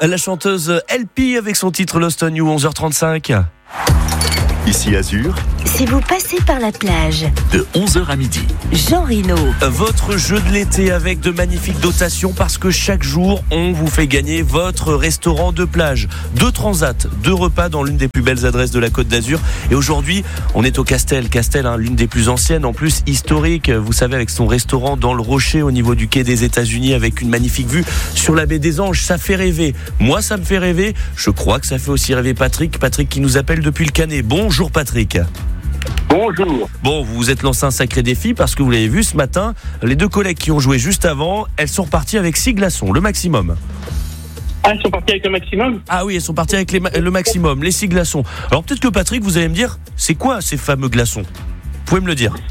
La chanteuse LP avec son titre Lost on You, 11h35. Ici Azur, Si vous passez par la plage, de 11h à midi. Jean Reno. Votre jeu de l'été avec de magnifiques dotations parce que chaque jour, on vous fait gagner votre restaurant de plage. 2 transats, 2 repas dans l'une des plus belles adresses de la Côte d'Azur. Et aujourd'hui, on est au Castel. Castel, l'une des plus anciennes, en plus historique. Vous savez, avec son restaurant dans le Rocher au niveau du quai des États-Unis avec une magnifique vue sur la baie des Anges. Ça fait rêver. Moi, ça me fait rêver. Je crois que ça fait aussi rêver Patrick. Patrick qui nous appelle depuis le Canet. Bonjour Patrick. Bonjour. Bon, vous vous êtes lancé un sacré défi parce que vous l'avez vu ce matin, les 2 collègues qui ont joué juste avant, elles sont reparties avec 6 glaçons, le maximum. Ah, ils sont partis avec le maximum? Ah oui, elles sont parties avec le maximum, les 6 glaçons. Alors peut-être que Patrick, vous allez me dire, c'est quoi ces fameux glaçons? Vous pouvez me le dire?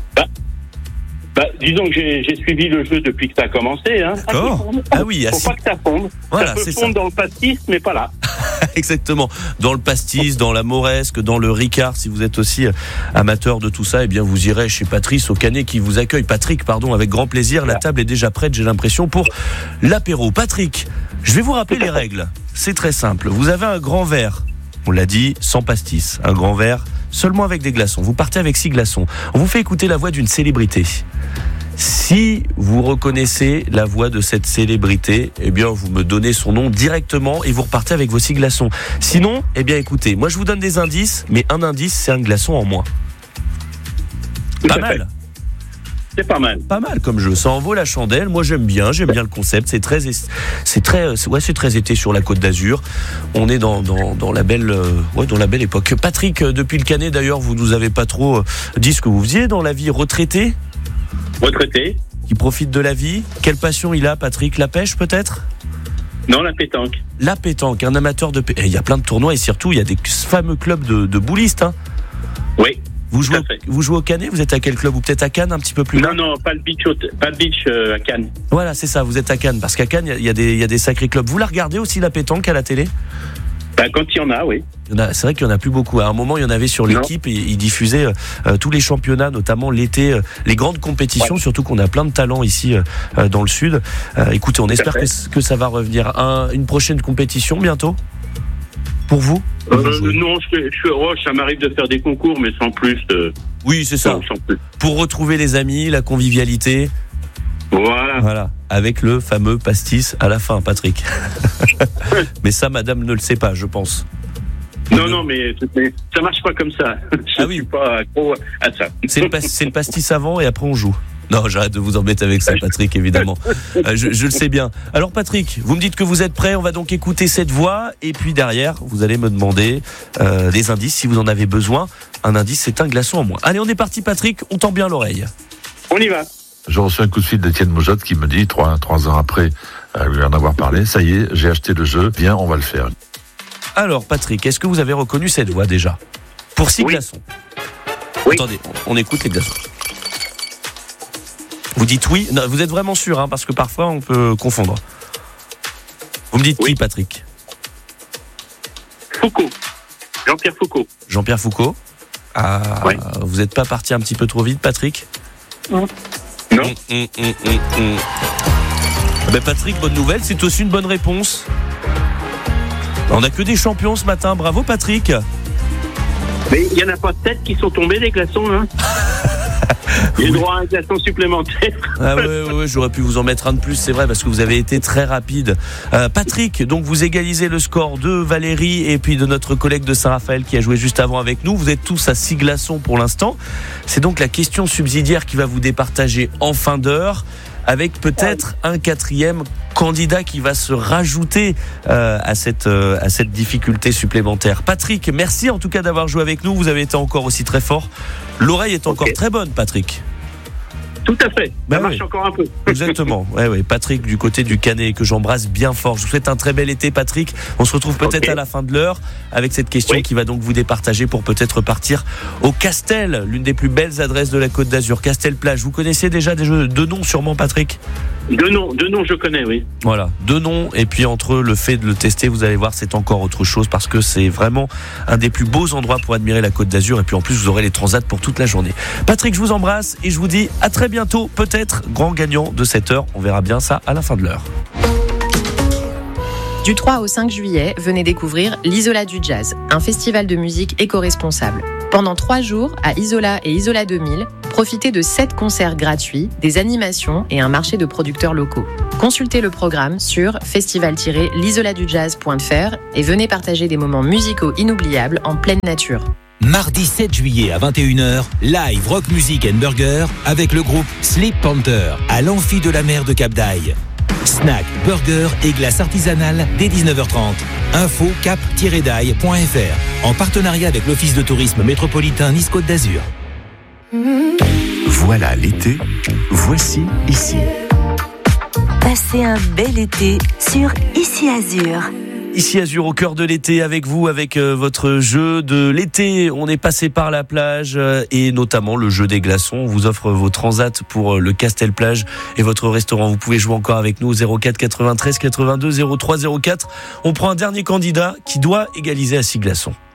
Disons que j'ai suivi le jeu depuis que ça a commencé. Hein. D'accord. Ah oui, Faut pas que ça fonde. Voilà, ça peut c'est fondre ça. dans le pastis, mais pas là. Exactement. Dans le pastis, dans la moresque, dans le ricard, si vous êtes aussi amateur de tout ça, eh bien vous irez chez Patrice au Canet qui vous accueille. Patrick, pardon, avec grand plaisir. La table est déjà prête, j'ai l'impression, pour l'apéro. Patrick, je vais vous rappeler les règles. C'est très simple. Vous avez un grand verre, on l'a dit, sans pastis. Un grand verre, seulement avec des glaçons. Vous partez avec 6 glaçons. On vous fait écouter la voix d'une célébrité. Si vous reconnaissez la voix de cette célébrité, eh bien, vous me donnez son nom directement et vous repartez avec vos 6 glaçons. Sinon, eh bien, écoutez, moi, je vous donne des indices, mais un indice, c'est un glaçon en moins. Pas mal. C'est pas mal. Pas mal comme jeu. Ça en vaut la chandelle. Moi, j'aime bien le concept. C'est très été sur la Côte d'Azur. On est dans la belle époque. Patrick, depuis le Canet, d'ailleurs, vous nous avez pas trop dit ce que vous faisiez dans la vie. Retraité? Retraité? Qui profite de la vie. Quelle passion il a, Patrick? La pêche, peut-être? Non, la pétanque. La pétanque, un amateur de pétanque. Il y a plein de tournois et surtout, il y a des fameux clubs de boulistes. Hein. Oui. Vous jouez au Canet? Vous êtes à quel club? Ou peut-être à Cannes, un petit peu plus loin? Non, pas le beach à Cannes. Voilà, c'est ça, vous êtes à Cannes. Parce qu'à Cannes, il y a des sacrés clubs. Vous la regardez aussi, la pétanque, à la télé? Quand il y en a, oui. C'est vrai qu'il n'y en a plus beaucoup. À un moment, il y en avait sur l'équipe et ils diffusaient tous les championnats, notamment l'été, les grandes compétitions, surtout qu'on a plein de talents ici dans le sud. Écoutez, on espère que ça va revenir. Une prochaine compétition bientôt pour vous? Non, ça m'arrive de faire des concours, mais sans plus. Oui, c'est ça. Non, sans plus. Pour retrouver les amis, la convivialité. Voilà, avec le fameux pastis à la fin, Patrick. Mais ça, madame ne le sait pas, je pense. Non, mais ça marche pas comme ça. Je suis pas accro à ça. C'est le pastis avant et après on joue. Non, j'arrête de vous embêter avec ça, Patrick, évidemment. Je le sais bien. Alors, Patrick, vous me dites que vous êtes prêt. On va donc écouter cette voix. Et puis derrière, vous allez me demander des indices si vous en avez besoin. Un indice, c'est un glaçon en moins. Allez, on est parti, Patrick. On tend bien l'oreille. On y va. Je reçois un coup de fil d'Étienne Mojotte qui me dit, 3 heures après lui en avoir parlé, ça y est, j'ai acheté le jeu, viens, on va le faire. Alors, Patrick, est-ce que vous avez reconnu cette voix déjà? Pour 6 glaçons. Oui. Attendez, on écoute les glaçons. Vous dites oui? Non, vous êtes vraiment sûr, hein, parce que parfois on peut confondre. Vous me dites qui, Patrick? Foucault. Jean-Pierre Foucault. Jean-Pierre Foucault. Vous n'êtes pas parti un petit peu trop vite, Patrick? Non. Ben Patrick, bonne nouvelle, c'est aussi une bonne réponse. On n'a que des champions ce matin, bravo Patrick. Mais il n'y en a pas 7 qui sont tombés, les glaçons, hein. J'ai droit à un glaçon supplémentaire. Ah ouais, j'aurais pu vous en mettre un de plus, c'est vrai, parce que vous avez été très rapide. Patrick, donc vous égalisez le score de Valérie et puis de notre collègue de Saint-Raphaël qui a joué juste avant avec nous. Vous êtes tous à 6 glaçons pour l'instant. C'est donc la question subsidiaire qui va vous départager en fin d'heure, avec peut-être un 4e candidat qui va se rajouter à cette difficulté supplémentaire. Patrick, merci en tout cas d'avoir joué avec nous. Vous avez été encore aussi très fort. L'oreille est encore très bonne, Patrick. Tout à fait. Ça marche encore un peu. Exactement. Ouais. Patrick du côté du Canet que j'embrasse bien fort. Je vous souhaite un très bel été, Patrick. On se retrouve peut-être à la fin de l'heure avec cette question qui va donc vous départager pour peut-être partir au Castel, l'une des plus belles adresses de la Côte d'Azur. Castel Plage. Vous connaissez déjà des jeux de noms sûrement, Patrick? Deux noms, je connais, oui. Voilà, 2 noms, et puis entre le fait de le tester, vous allez voir, c'est encore autre chose, parce que c'est vraiment un des plus beaux endroits pour admirer la Côte d'Azur, et puis en plus, vous aurez les transats pour toute la journée. Patrick, je vous embrasse, et je vous dis à très bientôt, peut-être grand gagnant de cette heure, on verra bien ça à la fin de l'heure. Du 3 au 5 juillet, venez découvrir l'Isola du Jazz, un festival de musique éco-responsable. Pendant 3 jours, à Isola et Isola 2000, profitez de 7 concerts gratuits, des animations et un marché de producteurs locaux. Consultez le programme sur festival-l'isoladujazz.fr et venez partager des moments musicaux inoubliables en pleine nature. Mardi 7 juillet à 21h, live rock music and burger avec le groupe Sleep Panther à l'Amphi de la Mer de Cap-d'Aille. Snack, burger et glace artisanale dès 19h30. Info cap-daille.fr en partenariat avec l'Office de tourisme métropolitain Nice-Côte d'Azur. Voilà l'été, voici ici. Passez un bel été sur Ici Azur. Ici Azur au cœur de l'été avec vous, avec votre jeu de l'été. On est passé par la plage et notamment le jeu des glaçons. On vous offre vos transats pour le Castel Plage et votre restaurant. Vous pouvez jouer encore avec nous au 04 93 82 03 04. On prend un dernier candidat qui doit égaliser à 6 glaçons.